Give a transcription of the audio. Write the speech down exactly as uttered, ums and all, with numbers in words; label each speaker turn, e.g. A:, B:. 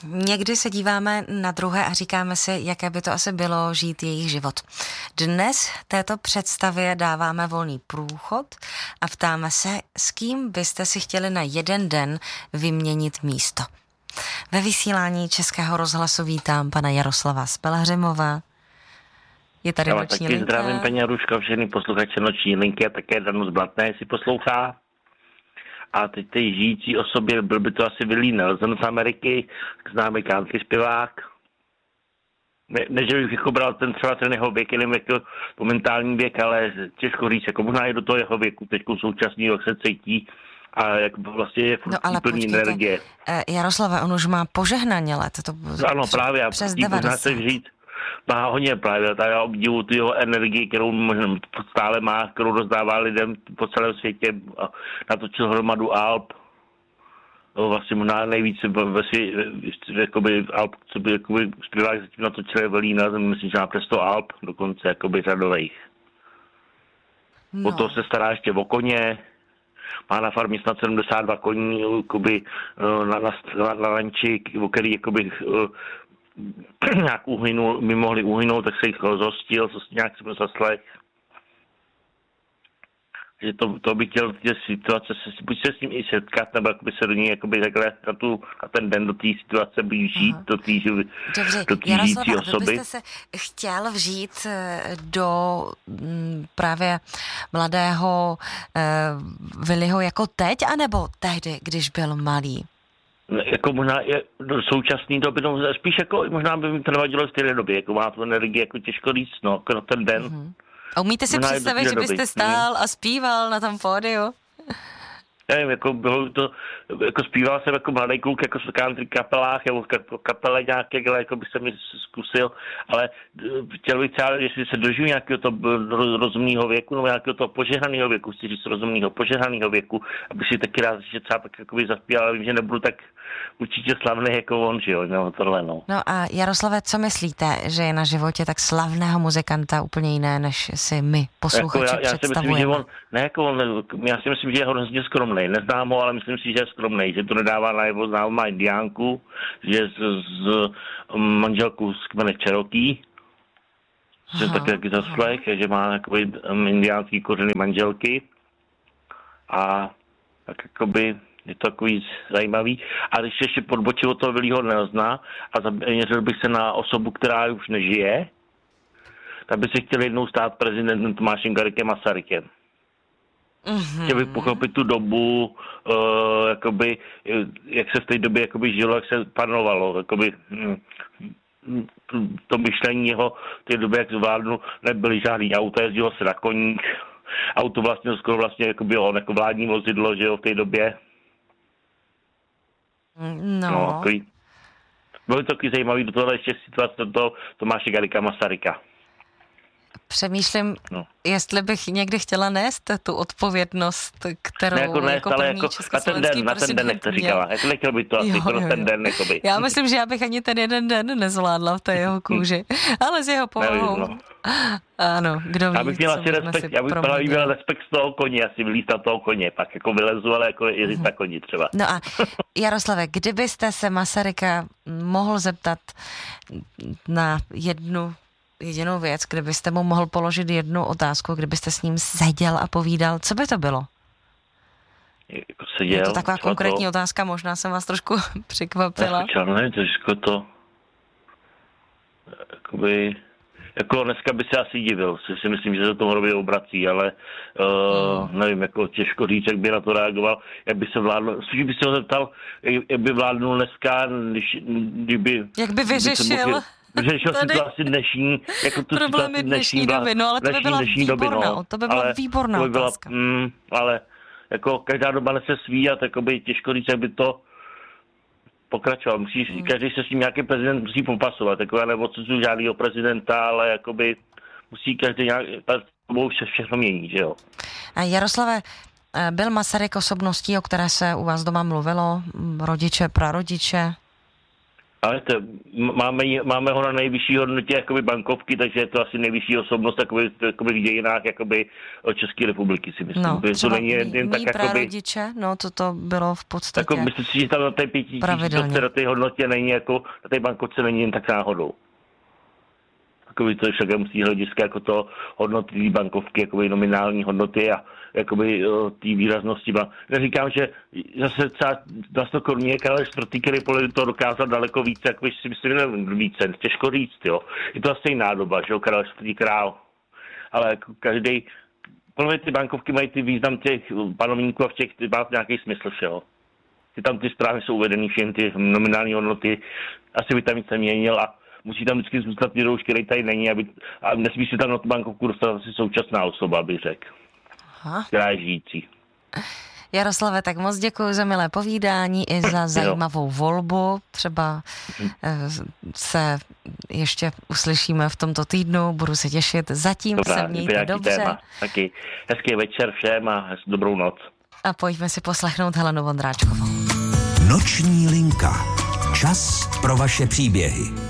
A: někdy se díváme na druhé a říkáme si, jaké by to asi bylo žít jejich život. Dnes této představě dáváme volný průchod a ptáme se, s kým byste si chtěli na jeden den vyměnit místo. Ve vysílání Českého rozhlasu vítám pana Jaroslava Spelhřimova. Je tady
B: Já
A: noční
B: taky
A: linka.
B: Zdravím paní Jaruška, všechny posluchače noční linky a také Danu z Blatné, jestli poslouchá. A teď té žijící osobě byl by to asi Willie Nelson z Ameriky, známý country zpěvák. Ne, ne, že bych jako bral ten třeba ten jeho věk, jenom jako momentální věk, ale těžko říct, jako možná i do toho jeho věku, teď současný, jak se cítí a jak vlastně je furt
A: No ale
B: plný
A: počkejte,
B: energie.
A: Jaroslave, on už má požehnaně let. To
B: Ano, právě, a
A: přes
B: tím možná se říct, má hodně právě, tak já obdivuju tu jeho energii, kterou možná stále má, kterou rozdává lidem po celém světě. Natočil hromadu alb, vlastně možná nejvíc ve světě, jakoby alb, co by jakoby zpěvák zatím natočil Velína, myslím, že má přes sto alb, dokonce jakoby řadových. No. O to se stará ještě o koně, má na farmě snad sedmdesát dva koní, jakoby na, na, na, na ranči, o který jakoby nějak uhynul, my mohli uhynout, tak se jich zhostil, nějak jsme zaslech. Že to, to bych chtěl v té situace, se, buď se s ním i setkat, nebo jakoby se do něj jakoby takhle na, tu, na ten den do té situace blížit, do té žijící osoby.
A: Vy byste se chtěl vžít do m, právě mladého e, Willyho jako teď, anebo tehdy, když byl malý?
B: Jako možná je do současné doby, no spíš jako možná by mi to nevadilo v té době, jako má tu energii, jako těžko říct, no, jako na ten den.
A: Mm-hmm. A umíte si představit, že byste stál a zpíval na tom pódiu?
B: Nevím, jako bylo to, jako zpíval jsem jako mladý kluk, jako v country kapelách, nebo kapele nějaké, jako by se mi zkusil, ale chtěl bych třeba, jestli se dožiju nějakého to rozumného věku, nebo nějakého toho požehnaného věku, chci říct rozumného požehnaného věku, aby si taky rád že třeba tak jakoby zaspíval, ale vím, že nebudu tak určitě slavný jako on, že jo, no tohle, no.
A: No a Jaroslave, co myslíte, že je na životě tak slavného muzikanta úplně jiné, než si my, posluchači,
B: jako já, já
A: představujeme?
B: Si myslím, že on, ne jako on, já si myslím, že je hrozně skromný. Neznám ho, ale myslím si, že je skromný, že to nedává najevo, znám, má indiánku, že je z, z manželkou z kmene Cherokee, že tak taky zaslech, že má jakoby indiánský kořeny manželky a tak jakoby je to takový zajímavý. A když ještě podbočil od toho Willyho Nelsona a zaměřil bych se na osobu, která už nežije, tak by se chtěl jednou stát prezidentem Tomášem Garrigue Masarykem. Mm-hmm. Chtěl bych pochopit tu dobu, uh, jakoby, jak se v té době jakoby žilo, jak se panovalo, jakoby, mm, to myšlení jeho v té době, jak zvládnu, nebyly žádný auta, jezdilo se na koních, auto vlastně skoro vlastně jako bylo jako vládní vozidlo, že jo, v té době.
A: No.
B: no takový, bylo to takový zajímavý do toho ještě situace do toho Tomáše Garrigua Masaryka.
A: Přemýšlím, no. jestli bych někdy chtěla nést tu odpovědnost, kterou
B: ne, jako, nést,
A: jako první jako československý
B: na ten den, jak to říkala. Jako nechtěl by to asi
A: jo,
B: jako
A: jo,
B: na ten den. Jakoby.
A: Já myslím, že já bych ani ten jeden den nezvládla v té jeho kůži, ale s jeho povahou. No. Ano, kdo ví,
B: já bych měla asi respekt, já bych měla respekt z toho koně, asi vylíst na toho koně, pak jako vylezu, ale jako jezdit na koni třeba.
A: No a Jaroslave, kdybyste se Masaryka mohl zeptat na jednu jedinou věc, kdybyste mu mohl položit jednu otázku, kdybyste s ním seděl a povídal, co by to bylo?
B: Jako seděl,
A: je to taková konkrétní
B: to...
A: otázka, možná jsem vás trošku překvapila.
B: Já ne, to to jakoby, jako dneska by se asi divil, si myslím, že se to hrobě obrací, ale uh, hmm. nevím, jako těžko říct, jak by na to reagoval, jak by se vládnul, spíš by se ho zeptal, jak by vládnul dneska, když, kdyby...
A: Jak by vyřešil...
B: Řešil situaci dnešní, jako tu
A: problémy dnešní doby, no ale to by byla výborná, doby, no. to by byla ale, výborná by byla, otázka.
B: Mm, ale jako každá doba nese svý a takoby těžko říct, jak by to pokračoval. Musí, hmm. Každý se s tím nějaký prezident musí popasovat, jako já neodsuzuji žádnýho prezidenta, ale jakoby musí každý nějak, vše, všechno mění, že jo.
A: A Jaroslave, byl Masaryk osobností, o které se u vás doma mluvilo, rodiče, prarodiče?
B: Ale to, máme, máme ho na nejvyšší hodnotě jakoby bankovky, takže je to asi nejvyšší osobnost jakoby, jakoby v dějinách jakoby České republiky, si myslím.
A: No,
B: to není jen, jen
A: mý
B: tak jakoby,
A: prarodiče, no to bylo v podstatě
B: jako, myslím si, že tam na té pětitisícovce, na té hodnotě není jako, na té bankovce není jen tak náhodou. Jakoby to je však musí hlediska jako to hodnoty té bankovky, jakoby nominální hodnoty a jakoby té výraznosti. Neříkám, že zase třeba na sto koruněk, ale pro ty, který to dokázal daleko více, jakoby si myslím, nevím, více, těžko říct, jo. Je to asi jiná doba, že jo, Karel čtvrtý král, ale jako každý, podle mě ty bankovky mají ty význam těch panovníků a v těch ty má nějaký smysl, jo. Ty tam ty správy jsou uvedený, všechny ty nominální hodnoty, asi by tam nic neměnil a musí tam vždycky zůstat někdo, který tady není, aby, a nesmí si tam na tu bankovku dostat asi současná osoba, bych řekl. Aha. Která je žijící.
A: Jaroslave, tak moc děkuji za milé povídání i za zajímavou volbu. Třeba se ještě uslyšíme v tomto týdnu, budu se těšit. Zatím
B: Dobrá,
A: se mějte dobře.
B: Téma. Taky hezký večer všem a dobrou noc.
A: A pojďme si poslechnout Helenu Vondráčkovou.
C: Noční linka. Čas pro vaše příběhy.